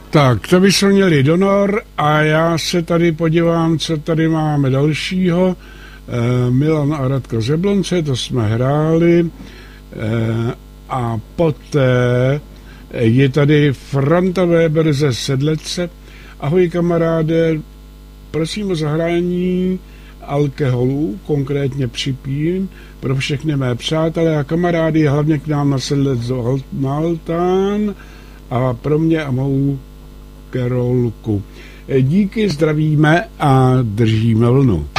Tak, to by jsme měli Donor a já se tady podívám, co tady máme dalšího. Milan a Radko z Jablonce, to jsme hráli. A poté je tady Franta Weber ze Sedlece. Ahoj kamaráde, prosím o zahrání alkoholu, konkrétně připím, pro všechny mé přátelé a kamarády, hlavně k nám na Sedlec na Altán a pro mě a mou Karolku. Díky, zdravíme a držíme vlnu.